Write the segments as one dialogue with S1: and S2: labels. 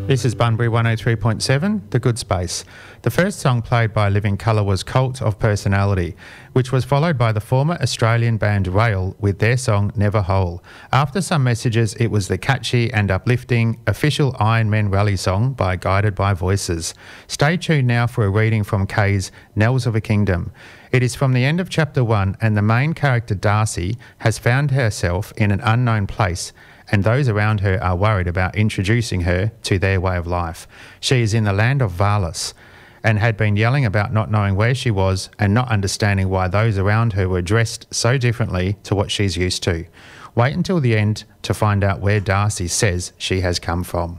S1: This is Bunbury 103.7, The Good Space. The first song played by Living Colour was Cult of Personality, which was followed by the former Australian band Rail with their song Never Whole. After some messages, it was the catchy and uplifting official Iron Men rally song by Guided by Voices. Stay tuned now for a reading from Kay's Knells of a Kingdom. It is from the end of chapter 1, and the main character Darcy has found herself in an unknown place, and those around her are worried about introducing her to their way of life. She is in the land of Valis and had been yelling about not knowing where she was and not understanding why those around her were dressed so differently to what she's used to. Wait until the end to find out where Darcy says she has come from.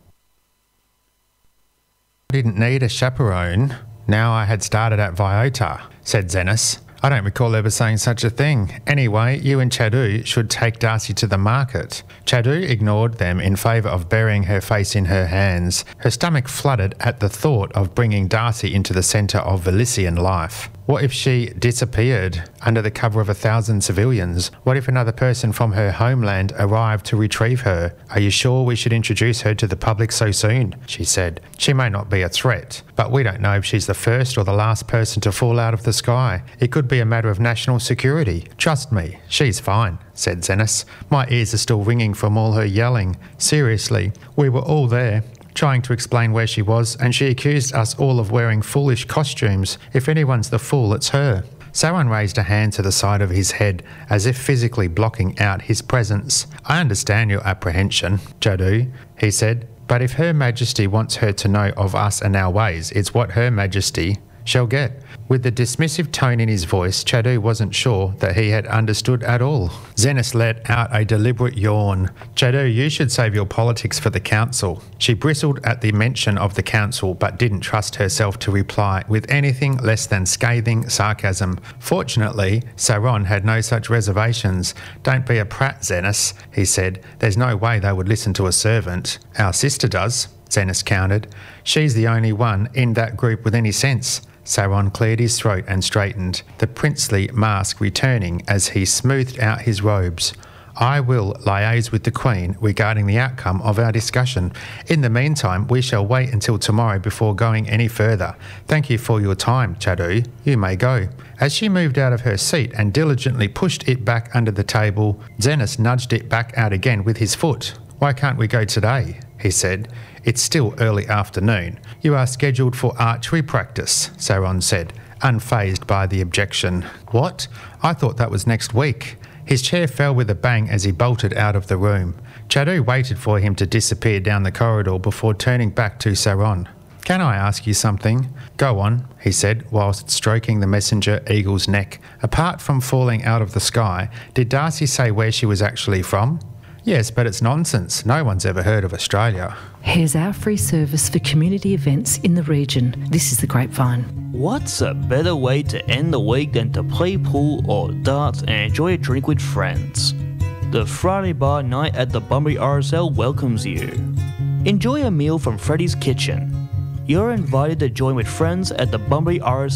S1: I didn't need a chaperone. Now I had started at Viota, said Zenas. I don't recall ever saying such a thing. Anyway, you and Chadu should take Darcy to the market. Chadu ignored them in favour of burying her face in her hands. Her stomach flooded at the thought of bringing Darcy into the centre of Velician life. What if she disappeared under the cover of 1,000 civilians? What if another person from her homeland arrived to retrieve her? Are you sure we should introduce her to the public so soon? She said. She may not be a threat, but we don't know if she's the first or the last person to fall out of the sky. It could be a matter of national security. Trust me, she's fine, said Zenas. My ears are still ringing from all her yelling. Seriously, we were all there, trying to explain where she was, and she accused us all of wearing foolish costumes. If anyone's the fool, it's her. Sauron raised a hand to the side of his head, as if physically blocking out his presence. I understand your apprehension, Chadu, he said, but if Her Majesty wants her to know of us and our ways, it's what Her Majesty shall get. With the dismissive tone in his voice, Chadu wasn't sure that he had understood at all. Zenas let out a deliberate yawn. Chadu, you should save your politics for the council. She bristled at the mention of the council, but didn't trust herself to reply with anything less than scathing sarcasm. Fortunately, Sauron had no such reservations. Don't be a prat, Zenas, he said. There's no way they would listen to a servant. Our sister does, Zenas countered. She's the only one in that group with any sense. Sauron cleared his throat and straightened, the princely mask returning as he smoothed out his robes. I will liaise with the Queen regarding the outcome of our discussion. In the meantime, we shall wait until tomorrow before going any further. Thank you for your time, Chadu. You may go. As she moved out of her seat and diligently pushed it back under the table, Zenas nudged it back out again with his foot. Why can't we go today? He said. It's still early afternoon. You are scheduled for archery practice, Sauron said, unfazed by the objection. What? I thought that was next week. His chair fell with a bang as he bolted out of the room. Chadu waited for him to disappear down the corridor before turning back to Sauron. Can I ask you something? Go on, he said, whilst stroking the messenger eagle's neck. Apart from falling out of the sky, did Darcy say where she was actually from? Yes, but it's nonsense. No one's ever heard of Australia.
S2: Here's our free service for community events in the region. This is the Grapevine.
S3: What's a better way to end the week than to play pool or darts and enjoy a drink with friends? The Friday bar night at the Bunbury RSL welcomes you. Enjoy a meal from Freddy's Kitchen. You're invited to join with friends at the Bunbury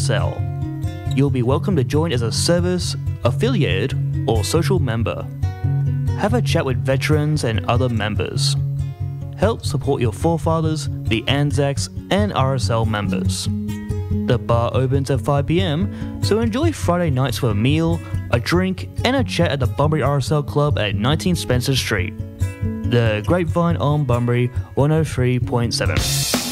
S3: RSL. You'll be welcome to join as a service, affiliated, or social member. Have a chat with veterans and other members. Help support your forefathers, the Anzacs, and RSL members. The bar opens at 5 PM, so enjoy Friday nights for a meal, a drink, and a chat at the Bunbury RSL Club at 19 Spencer Street. The Grapevine on Bunbury 103.7.